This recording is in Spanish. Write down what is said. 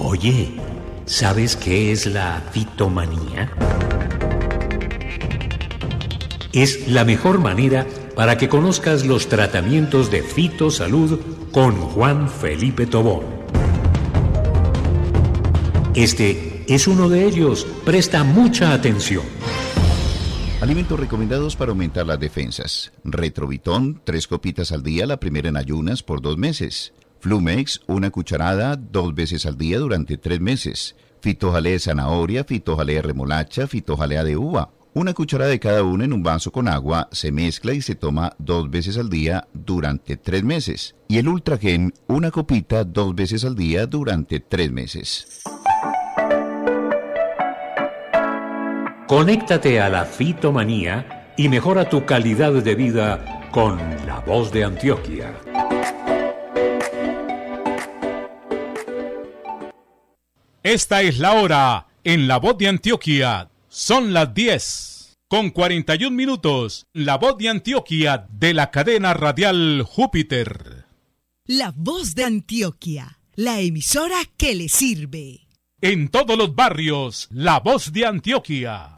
Oye, ¿sabes qué es la fitomanía? Es la mejor manera para que conozcas los tratamientos de fitosalud con Juan Felipe Tobón. Este es uno de ellos. Presta mucha atención. Alimentos recomendados para aumentar las defensas. Retrovitón, 3 copitas al día, la primera en ayunas por 2 meses. Flumex, 1 cucharada 2 veces al día durante 3 meses. Fitojalea de zanahoria, fitojalea de remolacha, fitojalea de uva. 1 cucharada de cada uno en un vaso con agua, se mezcla y se toma 2 veces al día durante 3 meses. Y el Ultragen, 1 copita 2 veces al día durante 3 meses. Conéctate a la fitomanía y mejora tu calidad de vida con La Voz de Antioquia. Esta es la hora en La Voz de Antioquia. Son las 10:41. La Voz de Antioquia de la cadena radial Júpiter. La Voz de Antioquia, la emisora que le sirve. En todos los barrios, La Voz de Antioquia.